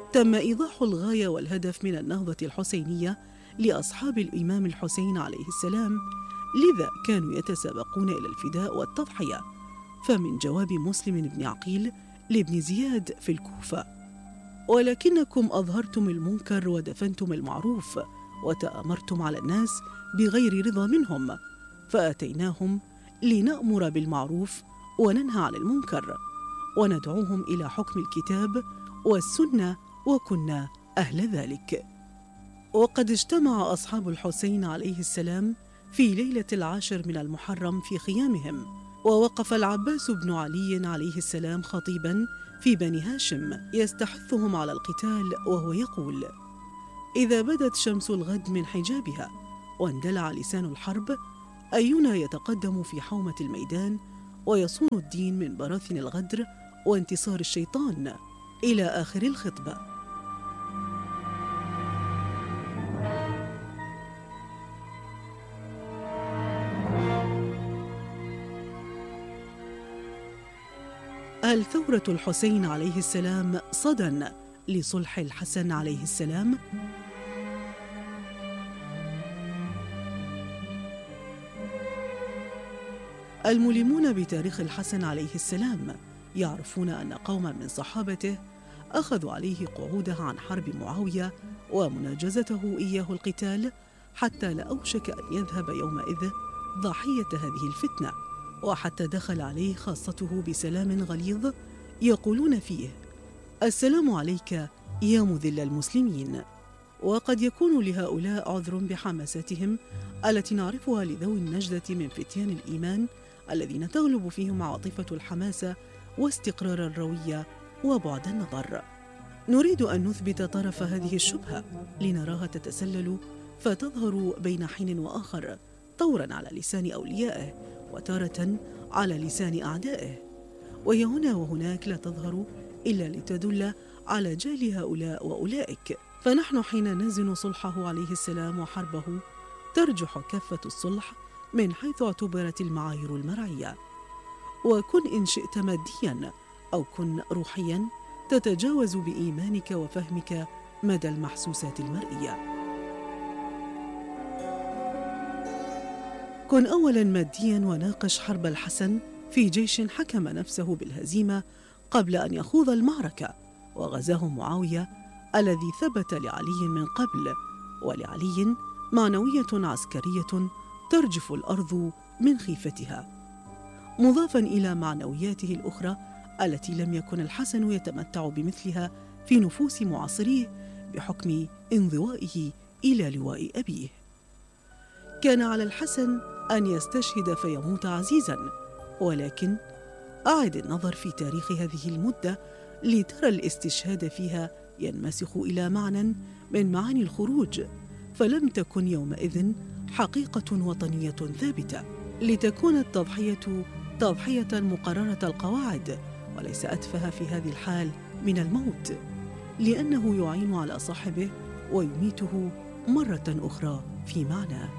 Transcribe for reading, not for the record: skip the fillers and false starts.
تم إيضاح الغاية والهدف من النهضة الحسينية لأصحاب الإمام الحسين عليه السلام، لذا كانوا يتسابقون إلى الفداء والتضحية. فمن جواب مسلم بن عقيل لابن زياد في الكوفة: ولكنكم أظهرتم المنكر ودفنتم المعروف وتآمرتم على الناس بغير رضا منهم، فأتيناهم لنأمر بالمعروف وننهى عن المنكر وندعوهم إلى حكم الكتاب والسنة وكنا أهل ذلك. وقد اجتمع أصحاب الحسين عليه السلام في ليلة 10 من المحرم في خيامهم، ووقف العباس بن علي عليه السلام خطيباً في بني هاشم يستحثهم على القتال، وهو يقول: إذا بدت شمس الغد من حجابها واندلع لسان الحرب، أينا يتقدم في حومة الميدان ويصون الدين من براثن الغدر وانتصار الشيطان، إلى آخر الخطبة. هل ثورة الحسين عليه السلام صدى لصلح الحسن عليه السلام؟ الملمون بتاريخ الحسن عليه السلام يعرفون أن قوما من صحابته أخذوا عليه قعوده عن حرب معاوية ومناجزته إياه القتال، حتى لأوشك أن يذهب يومئذ ضحية هذه الفتنة، وحتى دخل عليه خاصته بسلام غليظ يقولون فيه: السلام عليك يا مذل المسلمين. وقد يكون لهؤلاء عذر بحماساتهم التي نعرفها لذوي النجدة من فتيان الإيمان الذين تغلب فيهم عاطفة الحماسة واستقرار الروية وبعد النظر. نريد أن نثبت طرف هذه الشبهة لنراها تتسلل فتظهر بين حين وآخر، طورا على لسان أوليائه وتارة على لسان أعدائه، وهي هنا وهناك لا تظهر إلا لتدل على جهل هؤلاء وأولئك. فنحن حين نزن صلحه عليه السلام وحربه ترجح كفة الصلح من حيث اعتبرت المعايير المرعية. وكن إن شئت ماديا أو كن روحيا تتجاوز بإيمانك وفهمك مدى المحسوسات المرئية. كن أولا ماديا وناقش حرب الحسن في جيش حكم نفسه بالهزيمة قبل أن يخوض المعركة، وغزاه معاوية الذي ثبت لعلي من قبل، ولعلي معنوية عسكرية ترجف الأرض من خيفتها، مضافا إلى معنوياته الأخرى التي لم يكن الحسن يتمتع بمثلها في نفوس معاصريه بحكم انضوائه إلى لواء أبيه. كان على الحسن أن يستشهد فيموت عزيزا، ولكن أعد النظر في تاريخ هذه المدة لترى الاستشهاد فيها ينمسخ إلى معنى من معاني الخروج، فلم تكن يومئذ حقيقة وطنية ثابتة، لتكون التضحية تضحية مقررة القواعد وليس أتفه في هذه الحال من الموت، لأنه يعين على صاحبه ويميته مرة أخرى في معناه.